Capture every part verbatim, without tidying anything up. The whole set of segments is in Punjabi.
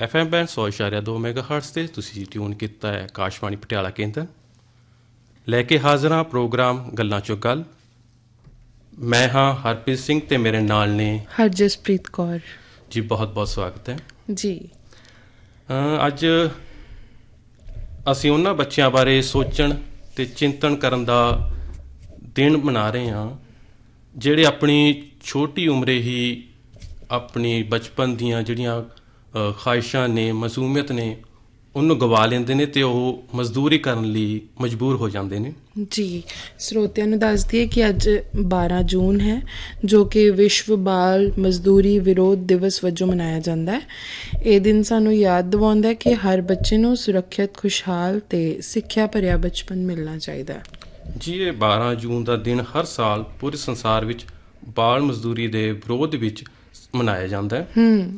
ਐਫ ਐਮ ਬੈਂਡ ਸੌ ਇਸ਼ਾਰਿਆ ਦੋ ਮੈਗਾ ਹਰਟਸ 'ਤੇ ਤੁਸੀਂ ਟਿਊਨ ਕੀਤਾ ਹੈ ਆਕਾਸ਼ਵਾਣੀ ਪਟਿਆਲਾ ਕੇਂਦਰ। ਲੈ ਕੇ ਹਾਜ਼ਰ ਹਾਂ ਪ੍ਰੋਗਰਾਮ ਗੱਲਾਂ 'ਚੋਂ ਗੱਲ। ਮੈਂ ਹਾਂ ਹਰਪ੍ਰੀਤ ਸਿੰਘ ਅਤੇ ਮੇਰੇ ਨਾਲ ਨੇ ਹਰਜਸਪ੍ਰੀਤ ਕੌਰ ਜੀ। ਬਹੁਤ ਬਹੁਤ ਸਵਾਗਤ ਹੈ ਜੀ। ਅੱਜ ਅਸੀਂ ਉਹਨਾਂ ਬੱਚਿਆਂ ਬਾਰੇ ਸੋਚਣ ਅਤੇ ਚਿੰਤਨ ਕਰਨ ਦਾ ਦਿਨ ਮਨਾ ਰਹੇ ਹਾਂ ਜਿਹੜੇ ਆਪਣੀ ਛੋਟੀ ਉਮਰੇ ਹੀ ਆਪਣੀ ਬਚਪਨ ਦੀਆਂ ਜਿਹੜੀਆਂ ਖਵਾਹਿਸ਼ਾਂ ਨੇ, ਮਾਸੂਮੀਅਤ ਨੇ, ਉਹਨੂੰ ਗਵਾ ਲੈਂਦੇ ਨੇ ਅਤੇ ਉਹ ਮਜ਼ਦੂਰੀ ਕਰਨ ਲਈ ਮਜਬੂਰ ਹੋ ਜਾਂਦੇ ਨੇ। ਜੀ, ਸਰੋਤਿਆਂ ਨੂੰ ਦੱਸ ਦਈਏ ਕਿ ਅੱਜ ਬਾਰਾਂ ਜੂਨ ਹੈ, ਜੋ ਕਿ ਵਿਸ਼ਵ ਬਾਲ ਮਜ਼ਦੂਰੀ ਵਿਰੋਧ ਦਿਵਸ ਵਜੋਂ ਮਨਾਇਆ ਜਾਂਦਾ ਹੈ। ਇਹ ਦਿਨ ਸਾਨੂੰ ਯਾਦ ਦਿਵਾਉਂਦਾ ਹੈ ਕਿ ਹਰ ਬੱਚੇ ਨੂੰ ਸੁਰੱਖਿਅਤ, ਖੁਸ਼ਹਾਲ ਅਤੇ ਸਿੱਖਿਆ ਭਰਿਆ ਬਚਪਨ ਮਿਲਣਾ ਚਾਹੀਦਾ ਹੈ। ਜੀ, ਇਹ ਬਾਰਾਂ ਜੂਨ ਦਾ ਦਿਨ ਹਰ ਸਾਲ ਪੂਰੇ ਸੰਸਾਰ ਵਿੱਚ ਬਾਲ ਮਜ਼ਦੂਰੀ ਦੇ ਵਿਰੋਧ ਵਿੱਚ ਮਨਾਇਆ ਜਾਂਦਾ ਹੈ।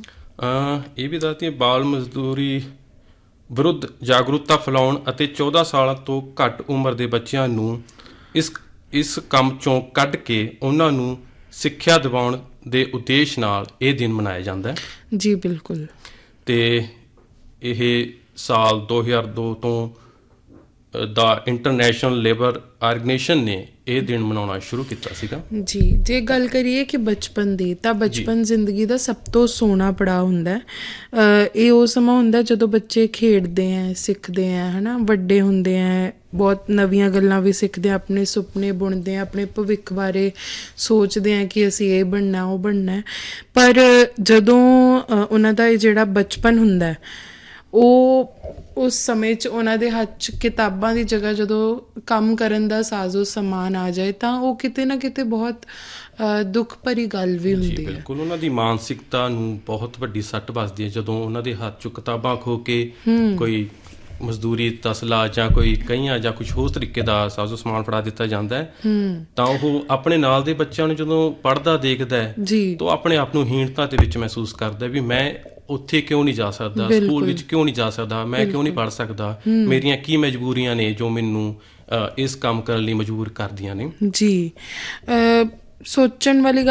ਇਹ ਵੀ ਦੱਸਦੀ ਹੈ ਬਾਲ ਮਜ਼ਦੂਰੀ ਵਿਰੁੱਧ ਜਾਗਰੂਕਤਾ ਫੈਲਾਉਣ ਅਤੇ ਚੌਦਾਂ ਸਾਲਾਂ ਤੋਂ ਘੱਟ ਉਮਰ ਦੇ ਬੱਚਿਆਂ ਨੂੰ ਇਸ ਇਸ ਕੰਮ 'ਚੋਂ ਕੱਢ ਕੇ ਉਹਨਾਂ ਨੂੰ ਸਿੱਖਿਆ ਦਿਵਾਉਣ ਦੇ ਉਦੇਸ਼ ਨਾਲ ਇਹ ਦਿਨ ਮਨਾਇਆ ਜਾਂਦਾ ਹੈ। ਜੀ ਬਿਲਕੁਲ। ਅਤੇ ਇਹ ਸਾਲ ਦੋ ਹਜ਼ਾਰ ਦੋ ਤੋਂ ਦਾ ਇੰਟਰਨੈਸ਼ਨਲ ਲੇਬਰ ਆਰਗੇਨਾਈਜੇਸ਼ਨ ਨੇ ਇਹ ਦਿਨ ਮਨਾਉਣਾ ਸ਼ੁਰੂ ਕੀਤਾ ਸੀਗਾ। ਜੀ, ਜੇ ਗੱਲ ਕਰੀਏ ਕਿ ਬਚਪਨ ਦੀ, ਤਾਂ ਬਚਪਨ ਜ਼ਿੰਦਗੀ ਦਾ ਸਭ ਤੋਂ ਸੋਹਣਾ ਪੜਾਅ ਹੁੰਦਾ। ਇਹ ਉਹ ਸਮਾਂ ਹੁੰਦਾ ਜਦੋਂ ਬੱਚੇ ਖੇਡਦੇ ਹੈ, ਸਿੱਖਦੇ ਹੈ, ਹੈ ਨਾ, ਵੱਡੇ ਹੁੰਦੇ ਹੈ, ਬਹੁਤ ਨਵੀਆਂ ਗੱਲਾਂ ਵੀ ਸਿੱਖਦੇ ਆ, ਆਪਣੇ ਸੁਪਨੇ ਬੁਣਦੇ ਆ, ਆਪਣੇ ਭਵਿੱਖ ਬਾਰੇ ਸੋਚਦੇ ਆ ਕਿ ਅਸੀਂ ਇਹ ਬਣਨਾ, ਉਹ ਬਣਨਾ। ਪਰ ਜਦੋਂ ਉਹਨਾਂ ਦਾ ਇਹ ਜਿਹੜਾ ਬਚਪਨ ਹੁੰਦਾ, ਉਹ ਉਸ ਸਮੇਂ 'ਚ ਉਹਨਾਂ ਦੇ ਹੱਥ 'ਚ ਕਿਤਾਬਾਂ ਦੀ ਜਗ੍ਹਾ ਜਦੋਂ ਕੰਮ ਕਰਨ ਦਾ ਸਾਜ਼ੋ ਸਮਾਨ ਆ ਜਾਏ ਤਾਂ ਉਹ ਕਿਤੇ ਨਾ ਕਿਤੇ ਬਹੁਤ ਦੁੱਖ ਭਰੀ ਗੱਲ ਵੀ ਹੁੰਦੀ ਹੈ। ਬਿਲਕੁਲ, ਉਹਨਾਂ ਦੀ ਮਾਨਸਿਕਤਾ ਨੂੰ ਬਹੁਤ ਵੱਡੀ ਸੱਟ ਵੱਜਦੀ ਹੈ ਜਦੋਂ ਉਹਨਾਂ ਦੇ ਹੱਥ 'ਚੋਂ ਕਿਤਾਬਾਂ ਖੋ ਕੇ ਕੋਈ ਮਜ਼ਦੂਰੀ, ਤਸਲਾ ਜਾਂ ਕੋਈ ਕਹੀਆਂ ਜਾਂ ਕੁਛ ਹੋਰ ਤਰੀਕੇ ਦਾ ਸਾਜ਼ੋ ਸਮਾਨ ਫੜਾ ਦਿੱਤਾ ਜਾਂਦਾ ਹੈ। ਤਾਂ ਉਹ ਆਪਣੇ ਨਾਲ ਦੇ ਬੱਚਿਆਂ ਨੂੰ ਜਦੋਂ ਪੜ੍ਹਦਾ ਦੇਖਦਾ ਹੈ ਤਾਂ ਉਹ ਆਪਣੇ ਆਪ ਨੂੰ ਹੀਣਤਾ ਦੇ ਵਿੱਚ ਮਹਿਸੂਸ ਕਰਦਾ ਵੀ ਮੈਂ ਉੱਥੇ ਕਿਉਂ ਨਹੀਂ ਜਾ ਸਕਦਾ, ਸਕੂਲ ਵਿੱਚ ਕਿਉਂ ਨਹੀਂ ਜਾ ਸਕਦਾ, ਮੈਂ ਕਿਉਂ ਨਹੀਂ ਪੜ੍ਹ ਸਕਦਾ, ਮੇਰੀਆਂ ਕੀ ਮਜਬੂਰੀਆਂ ਨੇ ਜੋ ਮੈਨੂੰ ਇਸ ਕੰਮ ਕਰਨ ਲਈ ਮਜਬੂਰ ਕਰਦੀਆਂ ਨੇ। ਜੀ, ਸੋਚਣ ਵਾਲੀ